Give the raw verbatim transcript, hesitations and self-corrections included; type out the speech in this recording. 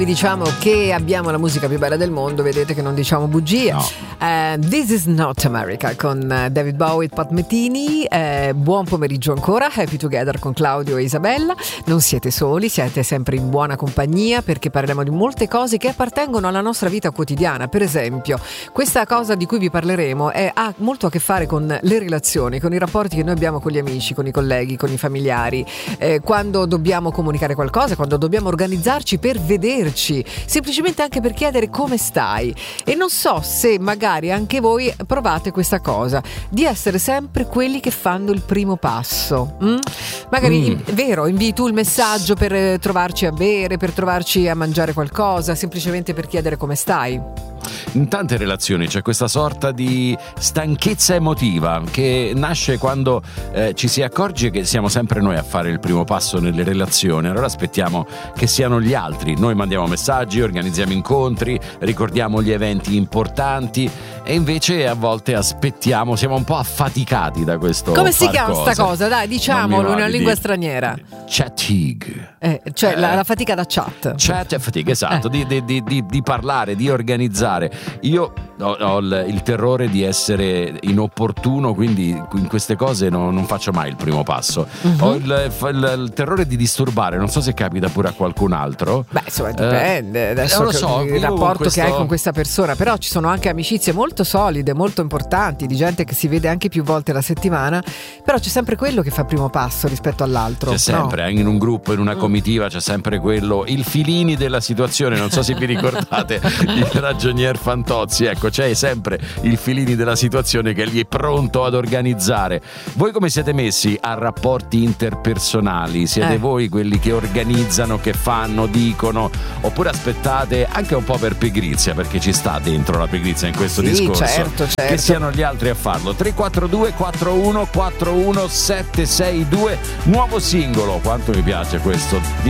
Vi diciamo che abbiamo la musica più bella del mondo, vedete che non diciamo bugie. No. Uh, This is Not America con uh, David Bowie e Pat Metheny. Uh, buon pomeriggio ancora, Happy Together con Claudio e Isabella. Non siete soli, siete sempre in buona compagnia, perché parliamo di molte cose che appartengono alla nostra vita quotidiana. Per esempio, questa cosa di cui vi parleremo è, ha molto a che fare con le relazioni, con i rapporti che noi abbiamo con gli amici, con i colleghi, con i familiari, eh, quando dobbiamo comunicare qualcosa, quando dobbiamo organizzarci per vederci, semplicemente anche per chiedere come stai. E non so se magari anche voi provate questa cosa di essere sempre quelli che fanno il primo passo, mm? magari mm. vero, invii tu il messaggio per eh, trovarci a bere, per trovarci a mangiare qualcosa, semplicemente per chiedere come stai. In tante relazioni c'è questa sorta di stanchezza emotiva che nasce quando eh, ci si accorge che siamo sempre noi a fare il primo passo nelle relazioni. Allora aspettiamo che siano gli altri. Noi mandiamo messaggi, organizziamo incontri, ricordiamo gli eventi importanti, e invece a volte aspettiamo, siamo un po' affaticati da questo. Come si chiama cose. sta cosa? Dai, diciamolo in una lingua di... straniera. Chatting. Eh, cioè eh, la, la fatica da chat. Chat e fatica, esatto, eh. di, di, di, di parlare, di organizzare. Io ho, ho il, il terrore di essere inopportuno, quindi in queste cose no, non faccio mai il primo passo. Uh-huh. Ho il, il, il terrore di disturbare, non so se capita pure a qualcun altro. Beh, insomma, dipende. Eh, Adesso lo so, il rapporto questo... che hai con questa persona, però ci sono anche amicizie molto solide, molto importanti, di gente che si vede anche più volte alla settimana, però c'è sempre quello che fa il primo passo rispetto all'altro. C'è sempre, no? In un gruppo, in una comitiva c'è sempre quello, il Filini della situazione, non so se vi ricordate il ragionier Fantozzi, ecco, c'è sempre il Filini della situazione che è lì pronto ad organizzare. Voi come siete messi a rapporti interpersonali? Siete eh. voi quelli che organizzano, che fanno, dicono, oppure aspettate anche un po' per pigrizia, perché ci sta dentro la pigrizia in questo sì, discorso, certo, certo. che siano gli altri a farlo. Tre quattro due quattro uno quattro uno sette sei due, nuovo singolo, quanto mi piace questo.